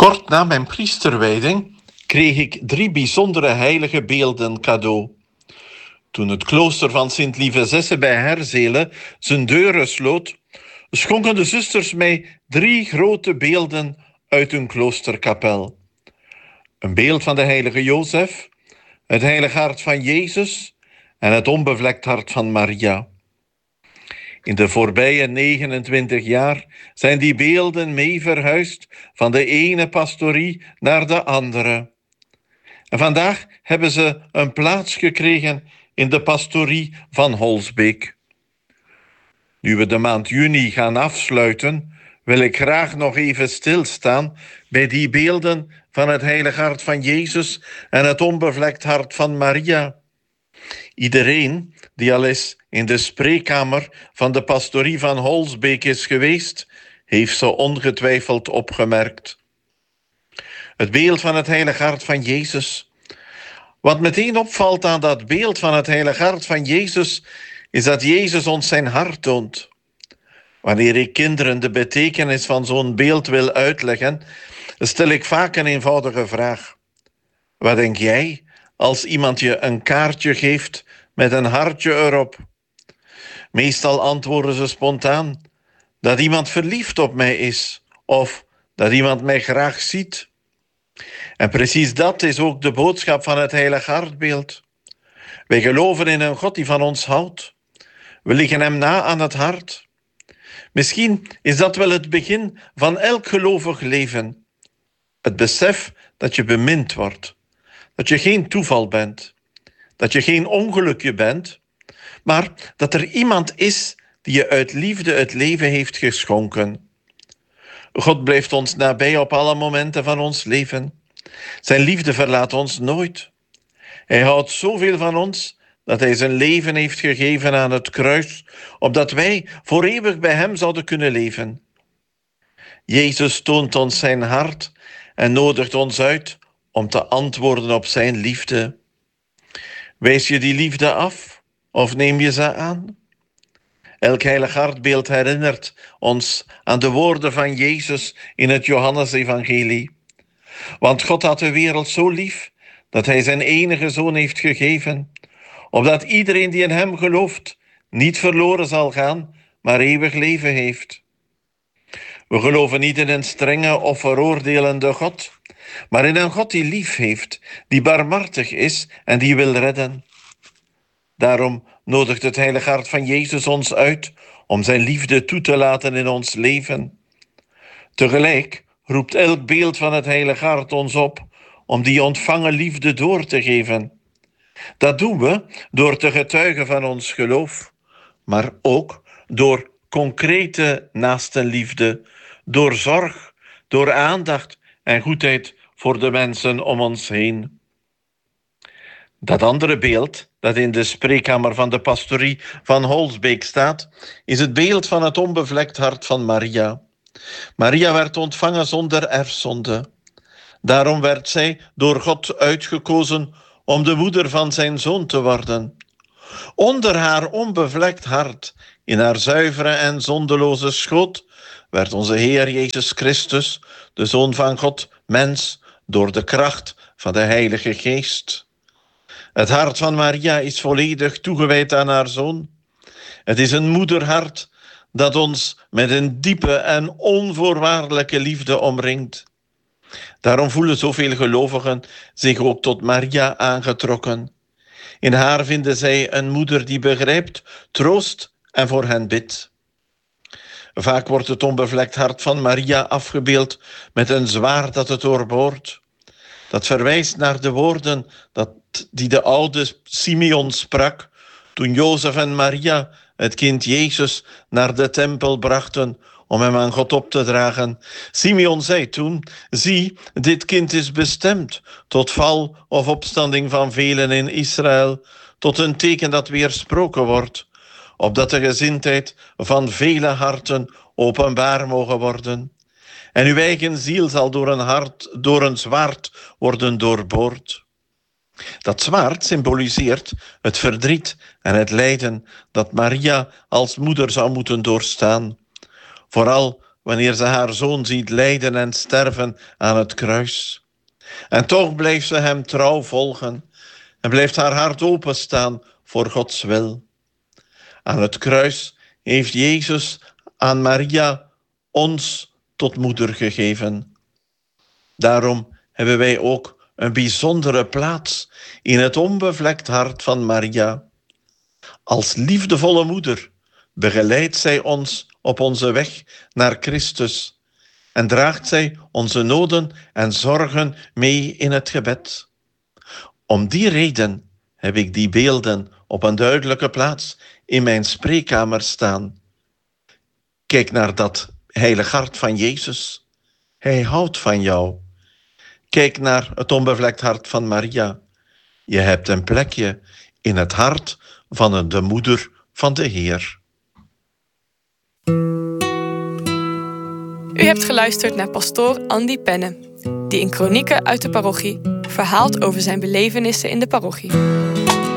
Kort na mijn priesterwijding kreeg ik 3 bijzondere heilige beelden cadeau. Toen het klooster van Sint-Lieve bij Herzelen zijn deuren sloot, schonken de zusters mij 3 grote beelden uit hun kloosterkapel. Een beeld van de heilige Jozef, het heilige hart van Jezus en het onbevlekt hart van Maria. In de voorbije 29 jaar zijn die beelden mee verhuisd van de ene pastorie naar de andere. En vandaag hebben ze een plaats gekregen in de pastorie van Holsbeek. Nu we de maand juni gaan afsluiten, wil ik graag nog even stilstaan bij die beelden van het heilige hart van Jezus en het onbevlekt hart van Maria. Iedereen die al eens in de spreekkamer van de pastorie van Holsbeek is geweest, heeft ze ongetwijfeld opgemerkt. Het beeld van het heilige hart van Jezus. Wat meteen opvalt aan dat beeld van het heilige hart van Jezus, is dat Jezus ons zijn hart toont. Wanneer ik kinderen de betekenis van zo'n beeld wil uitleggen, stel ik vaak een eenvoudige vraag. Wat denk jij als iemand je een kaartje geeft met een hartje erop? Meestal antwoorden ze spontaan dat iemand verliefd op mij is of dat iemand mij graag ziet. En precies dat is ook de boodschap van het heilige hartbeeld. Wij geloven in een God die van ons houdt. We liggen hem na aan het hart. Misschien is dat wel het begin van elk gelovig leven. Het besef dat je bemind wordt. Dat je geen toeval bent. Dat je geen ongelukje bent. Maar dat er iemand is die je uit liefde het leven heeft geschonken. God blijft ons nabij op alle momenten van ons leven. Zijn liefde verlaat ons nooit. Hij houdt zoveel van ons dat hij zijn leven heeft gegeven aan het kruis, opdat wij voor eeuwig bij hem zouden kunnen leven. Jezus toont ons zijn hart en nodigt ons uit om te antwoorden op zijn liefde. Wijs je die liefde af of neem je ze aan? Elk heilig hartbeeld herinnert ons aan de woorden van Jezus in het Johannesevangelie. Want God had de wereld zo lief dat hij zijn enige zoon heeft gegeven, opdat iedereen die in hem gelooft niet verloren zal gaan, maar eeuwig leven heeft. We geloven niet in een strenge of veroordelende God, maar in een God die lief heeft, die barmhartig is en die wil redden. Daarom nodigt het heilige hart van Jezus ons uit om zijn liefde toe te laten in ons leven. Tegelijk roept elk beeld van het heilige hart ons op om die ontvangen liefde door te geven. Dat doen we door te getuigen van ons geloof, maar ook door concrete naastenliefde, door zorg, door aandacht en goedheid voor de mensen om ons heen. Dat andere beeld dat in de spreekkamer van de pastorie van Holsbeek staat, is het beeld van het onbevlekt hart van Maria. Maria werd ontvangen zonder erfzonde. Daarom werd zij door God uitgekozen om de moeder van zijn zoon te worden. Onder haar onbevlekt hart, in haar zuivere en zondeloze schoot, werd onze Heer Jezus Christus, de Zoon van God, mens door de kracht van de Heilige Geest. Het hart van Maria is volledig toegewijd aan haar zoon. Het is een moederhart dat ons met een diepe en onvoorwaardelijke liefde omringt. Daarom voelen zoveel gelovigen zich ook tot Maria aangetrokken. In haar vinden zij een moeder die begrijpt, troost en voor hen bidt. Vaak wordt het onbevlekt hart van Maria afgebeeld met een zwaard dat het doorboort. Dat verwijst naar de woorden die de oude Simeon sprak toen Jozef en Maria het kind Jezus naar de tempel brachten om hem aan God op te dragen. Simeon zei toen: zie, dit kind is bestemd tot val of opstanding van velen in Israël, tot een teken dat weersproken wordt, opdat de gezindheid van vele harten openbaar mogen worden. En uw eigen ziel zal door een zwaard worden doorboord. Dat zwaard symboliseert het verdriet en het lijden dat Maria als moeder zou moeten doorstaan. Vooral wanneer ze haar zoon ziet lijden en sterven aan het kruis. En toch blijft ze hem trouw volgen en blijft haar hart openstaan voor Gods wil. Aan het kruis heeft Jezus aan Maria ons tot moeder gegeven. Daarom hebben wij ook een bijzondere plaats in het onbevlekt hart van Maria. Als liefdevolle moeder begeleidt zij ons op onze weg naar Christus en draagt zij onze noden en zorgen mee in het gebed. Om die reden heb ik die beelden op een duidelijke plaats in mijn spreekkamer staan. Kijk naar dat heilig hart van Jezus. Hij houdt van jou. Kijk naar het onbevlekt hart van Maria. Je hebt een plekje in het hart van de moeder van de Heer. U hebt geluisterd naar pastoor Andy Penne, die in Kronieken uit de parochie verhaalt over zijn belevenissen in de parochie.